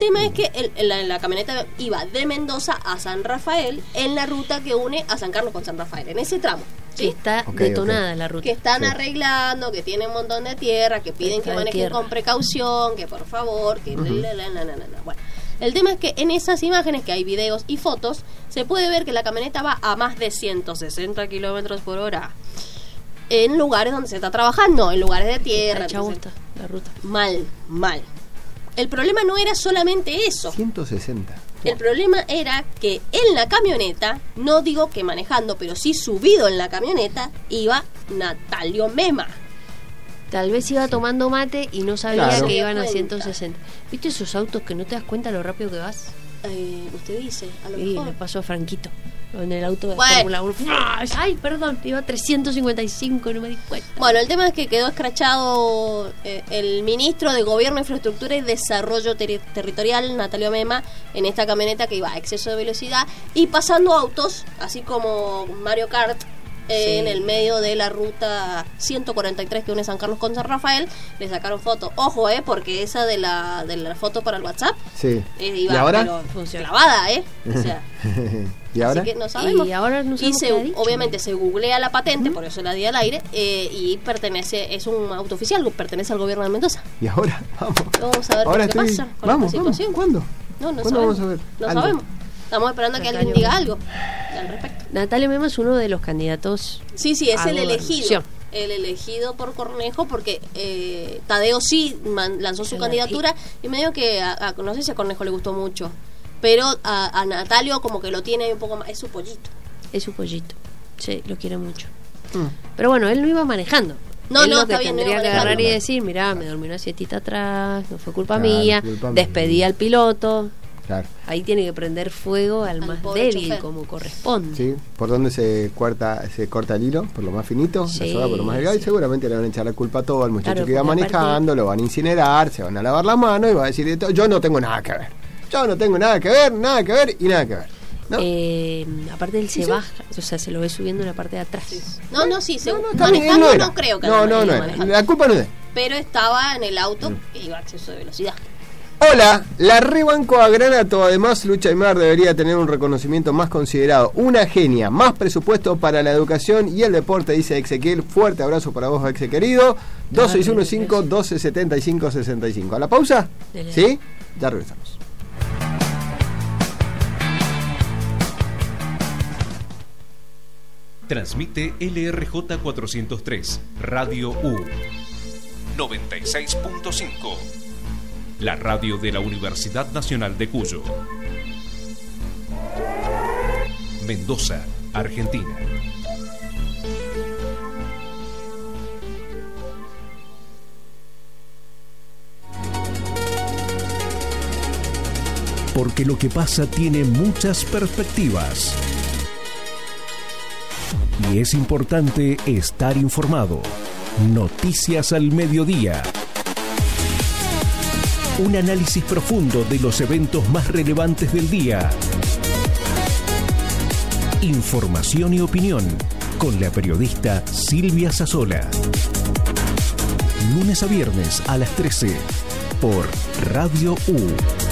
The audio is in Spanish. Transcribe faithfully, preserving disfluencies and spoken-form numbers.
tema es que el, la, la camioneta iba de Mendoza a San Rafael en la ruta que une a San Carlos con San Rafael, en ese tramo. ¿Sí? Que está okay, detonada okay. la ruta. Que están sí. arreglando, que tienen un montón de tierra, que piden está que manejen tierra. con precaución, que por favor, que... Uh-huh. La, la, la, la, la, la. Bueno, el tema es que en esas imágenes, que hay videos y fotos, se puede ver que la camioneta va a más de ciento sesenta kilómetros por hora en lugares donde se está trabajando, en lugares de tierra. Está entonces, la ruta. mal, mal. El problema no era solamente eso. ciento sesenta. El problema era que en la camioneta, no digo que manejando, pero sí subido en la camioneta, iba Natalio Mema. Tal vez iba tomando mate y no sabía Claro. que iban a Cuenta. ciento sesenta. ¿Viste esos autos que no te das cuenta lo rápido que vas? Eh, usted dice, a lo Sí, mejor. le pasó a Franquito en el auto de Bueno. Fórmula uno. Ay, perdón, iba a trescientos cincuenta y cinco, no me di cuenta. Bueno, el tema es que quedó escrachado eh, el ministro de Gobierno, Infraestructura y Desarrollo Ter- Territorial, Natalio Mema, en esta camioneta que iba a exceso de velocidad y pasando autos, así como Mario Kart, eh, Sí. en el medio de la ruta ciento cuarenta y tres que une San Carlos con San Rafael. Le sacaron foto. Ojo, eh, porque esa de la, de la foto para el WhatsApp Sí. eh, iba ¿Y ahora? pero Funciona. clavada, eh. O sea, ¿Y ahora? así que no sabemos. Y ahora no Y sabemos se, qué ha dicho. obviamente se googlea la patente, por eso la di al aire, eh, y pertenece, es un auto oficial, pertenece al gobierno de Mendoza. ¿Y ahora? Vamos. Vamos a ver Ahora qué estoy... pasa con vamos, esta vamos. situación. ¿Cuándo? No, no ¿Cuándo sabemos. vamos a ver? No Algo. sabemos. Estamos esperando a que alguien Natalio. diga algo al respecto. Natalio Mema es uno de los candidatos. Sí, sí, es a el elegido. gobernación. El elegido por Cornejo, porque eh, Tadeo sí man- lanzó su El candidatura y medio que, a, a- no sé si a Cornejo le gustó mucho, pero a, a Natalio como que lo tiene un poco más, es su pollito. Es su pollito. Sí, lo quiere mucho. Mm. Pero bueno, él no iba manejando. No, Él no, lo que está bien, no tendría iba que manejando. agarrar y decir, mirá, me dormí una siestita atrás, no fue culpa Claro, mía, culpa despedí mía. al piloto. Claro. Ahí tiene que prender fuego al, Al más pobre débil, chofer. como corresponde. ¿Sí? ¿Por dónde se corta, se corta el hilo? ¿Por lo más finito? Sí, la soga por lo más delgado. sí. Y seguramente le van a echar la culpa a todo al muchacho Claro, que iba porque manejando, lo van a incinerar, se van a lavar la mano y va a decir, esto, yo no tengo nada que ver. Yo no tengo nada que ver, nada que ver y nada que ver. ¿No? Eh, aparte él se Sí, sí. baja, o sea, se lo ve subiendo en la parte de atrás. No, no, sí, se, No, no, está bien, él manejando no no, era. creo que No, lo no, no iba era. manejando. La culpa no es de él. Pero estaba en el auto que iba a exceso de velocidad. Hola, la rebanco a Granato. Además, Lucha Aymar debería tener un reconocimiento más considerado. Una genia, más presupuesto para la educación y el deporte, dice Ezequiel. Fuerte abrazo para vos, Exe querido. dos seis uno cinco, uno dos siete cinco, seis cinco. ¿A la pausa? Dele. ¿Sí? Ya regresamos. Transmite L R J cuatrocientos tres, Radio U, noventa y seis punto cinco. La radio de la Universidad Nacional de Cuyo. Mendoza, Argentina. Porque lo que pasa tiene muchas perspectivas. Y es importante estar informado. Noticias al mediodía. Un análisis profundo de los eventos más relevantes del día. Información y opinión con la periodista Silvia Sazzola. Lunes a viernes a las trece por Radio U.